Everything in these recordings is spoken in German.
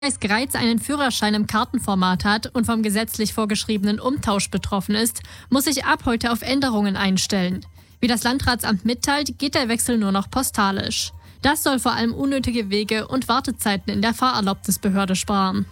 Greiz einen Führerschein im Kartenformat hat und vom gesetzlich vorgeschriebenen Umtausch betroffen ist, muss sich ab heute auf Änderungen einstellen. Wie das Landratsamt mitteilt, geht der Wechsel nur noch postalisch. Das soll vor allem unnötige Wege und Wartezeiten in der Fahrerlaubnisbehörde sparen.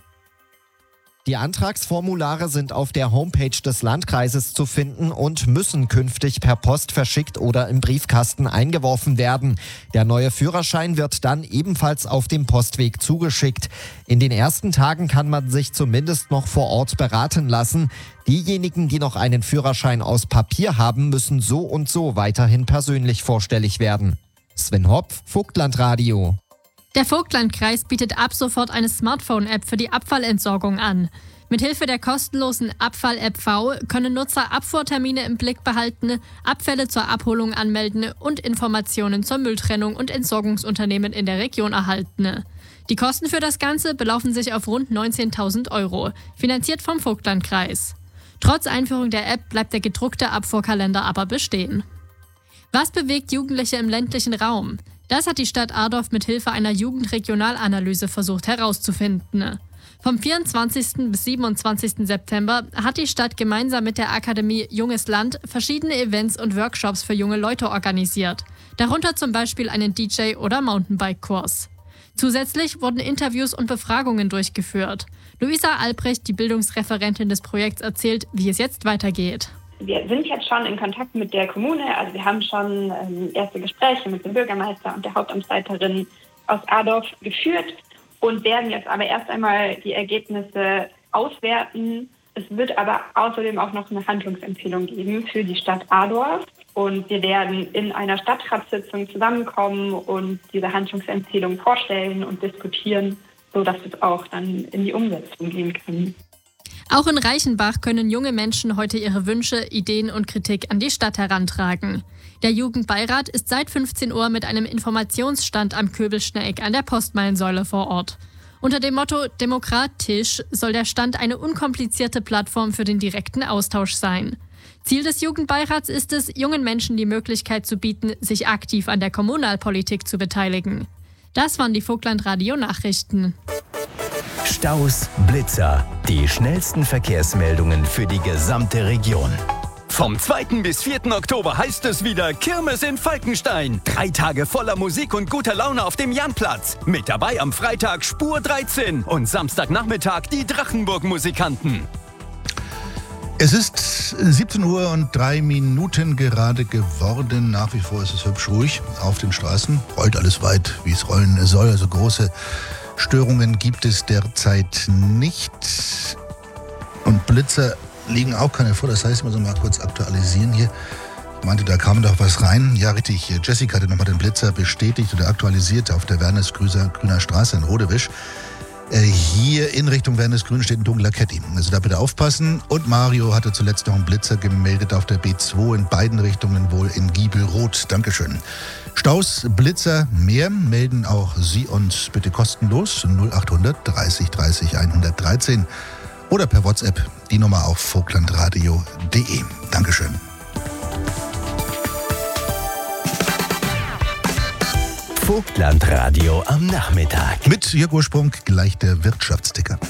Die Antragsformulare sind auf der Homepage des Landkreises zu finden und müssen künftig per Post verschickt oder im Briefkasten eingeworfen werden. Der neue Führerschein wird dann ebenfalls auf dem Postweg zugeschickt. In den ersten Tagen kann man sich zumindest noch vor Ort beraten lassen. Diejenigen, die noch einen Führerschein aus Papier haben, müssen so und so weiterhin persönlich vorstellig werden. Sven Hopf, Vogtlandradio. Der Vogtlandkreis bietet ab sofort eine Smartphone-App für die Abfallentsorgung an. Mithilfe der kostenlosen Abfall-App V können Nutzer Abfuhrtermine im Blick behalten, Abfälle zur Abholung anmelden und Informationen zur Mülltrennung und Entsorgungsunternehmen in der Region erhalten. Die Kosten für das Ganze belaufen sich auf rund 19.000 €, finanziert vom Vogtlandkreis. Trotz Einführung der App bleibt der gedruckte Abfuhrkalender aber bestehen. Was bewegt Jugendliche im ländlichen Raum? Das hat die Stadt Adorf mit Hilfe einer Jugendregionalanalyse versucht herauszufinden. Vom 24. bis 27. September hat die Stadt gemeinsam mit der Akademie Junges Land verschiedene Events und Workshops für junge Leute organisiert. Darunter zum Beispiel einen DJ- oder Mountainbike-Kurs. Zusätzlich wurden Interviews und Befragungen durchgeführt. Luisa Albrecht, die Bildungsreferentin des Projekts, erzählt, wie es jetzt weitergeht. Wir sind jetzt schon in Kontakt mit der Kommune, also wir haben schon erste Gespräche mit dem Bürgermeister und der Hauptamtsleiterin aus Adorf geführt und werden jetzt aber erst einmal die Ergebnisse auswerten. Es wird aber außerdem auch noch eine Handlungsempfehlung geben für die Stadt Adorf und wir werden in einer Stadtratssitzung zusammenkommen und diese Handlungsempfehlung vorstellen und diskutieren, sodass es auch dann in die Umsetzung gehen kann. Auch in Reichenbach können junge Menschen heute ihre Wünsche, Ideen und Kritik an die Stadt herantragen. Der Jugendbeirat ist seit 15 Uhr mit einem Informationsstand am Köbelschneck an der Postmeilensäule vor Ort. Unter dem Motto Demokratisch soll der Stand eine unkomplizierte Plattform für den direkten Austausch sein. Ziel des Jugendbeirats ist es, jungen Menschen die Möglichkeit zu bieten, sich aktiv an der Kommunalpolitik zu beteiligen. Das waren die Vogtlandradio-Nachrichten. Staus, Blitzer, die schnellsten Verkehrsmeldungen für die gesamte Region. Vom 2. bis 4. Oktober heißt es wieder Kirmes in Falkenstein. 3 Tage voller Musik und guter Laune auf dem Janplatz. Mit dabei am Freitag Spur 13 und Samstagnachmittag die Drachenburg-Musikanten. Es ist 17 Uhr und 3 Minuten gerade geworden. Nach wie vor ist es hübsch ruhig auf den Straßen. Rollt alles weit, wie es rollen soll. Also große Störungen gibt es derzeit nicht. Und Blitzer liegen auch keine vor. Das heißt, ich muss mal kurz aktualisieren hier. Ich meinte, da kam doch was rein. Ja, richtig. Jessica hatte nochmal den Blitzer bestätigt oder aktualisiert auf der Wernesgrüner Straße in Rodewisch. Hier in Richtung Wernesgrün steht ein dunkler Caddy. Also da bitte aufpassen. Und Mario hatte zuletzt noch einen Blitzer gemeldet auf der B2 in beiden Richtungen, wohl in Giebelrot. Dankeschön. Staus, Blitzer, mehr melden auch Sie uns bitte kostenlos 0800 30 30 113 oder per WhatsApp die Nummer auf vogtlandradio.de. Dankeschön. Vogtlandradio am Nachmittag. Mit Jörg Ursprung gleich der Wirtschaftsticker.